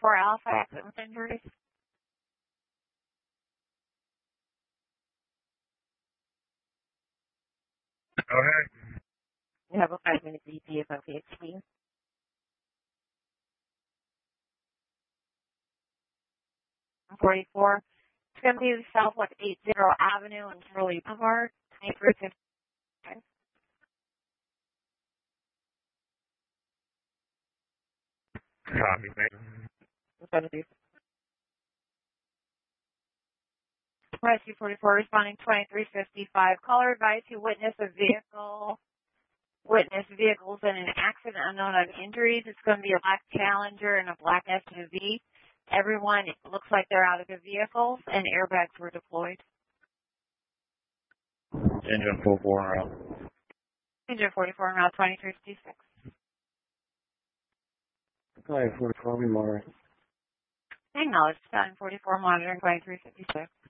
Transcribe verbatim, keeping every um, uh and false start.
forty-four Alpha, accident with injuries. Okay. You have a five-minute E T if okay, please. forty-four. It's going to be Southwest eighty Avenue and Shirley Boulevard, twenty-three fifty-five. Copy, mate. It's going to be Rescue forty-four responding twenty-three fifty-five. Caller advised to witness a vehicle, witness vehicles in an accident unknown on injuries. It's going to be a black Challenger and a black S U V. Everyone, it looks like they're out of the vehicles and airbags were deployed. Engine forty-four out. Engine forty-four now twenty-three fifty-six. Hi, forty-four, we monitoring. Acknowledged, forty-four monitoring twenty-three fifty-six.